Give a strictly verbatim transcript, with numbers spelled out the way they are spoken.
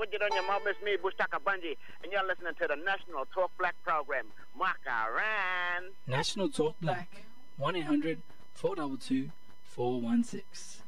put it on your mouth. It's me, Bushtaka Bunji, and you're listening to the National Talk Black program. Makaran. National Talk Black. one eight hundred four two two four one six.